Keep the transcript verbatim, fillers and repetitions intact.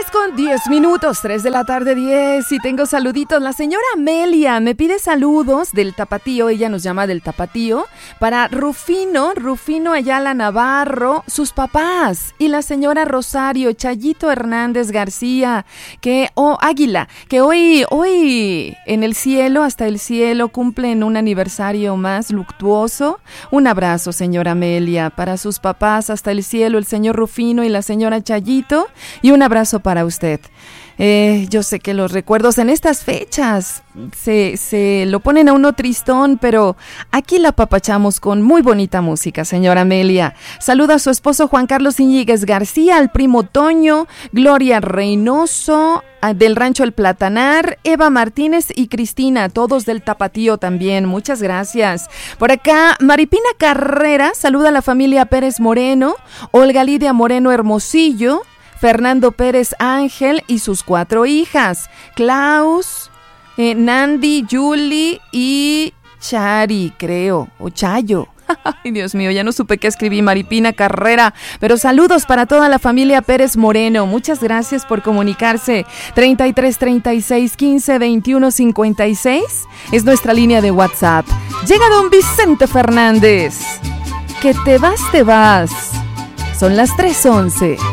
con diez minutos, tres de la tarde, diez, y tengo saluditos. La señora Amelia me pide saludos del Tapatío, ella nos llama del Tapatío, para Rufino, Rufino Ayala Navarro, sus papás, y la señora Rosario Chayito Hernández García, que, oh, Águila, que hoy, hoy en el cielo, hasta el cielo, cumplen un aniversario más luctuoso. Un abrazo, señora Amelia, para sus papás hasta el cielo, el señor Rufino y la señora Chayito, y un abrazo para usted. Eh, yo sé que los recuerdos en estas fechas se, se lo ponen a uno tristón, pero aquí la apapachamos con muy bonita música, señora Amelia. Saluda a su esposo Juan Carlos Iñiguez García, al primo Toño, Gloria Reynoso, del Rancho El Platanar, Eva Martínez y Cristina, todos del Tapatío también. Muchas gracias. Por acá, Maripina Carrera saluda a la familia Pérez Moreno, Olga Lidia Moreno Hermosillo, Fernando Pérez Ángel y sus cuatro hijas, Klaus, eh, Nandi, Julie y Chari, creo, o Chayo. Ay, Dios mío, ya no supe qué escribí, Maripina Carrera, pero saludos para toda la familia Pérez Moreno. Muchas gracias por comunicarse. treinta y tres, treinta y seis, quince, veintiuno, cincuenta y seis es nuestra línea de WhatsApp. Llega don Vicente Fernández. Que te vas, te vas. Son las tres once.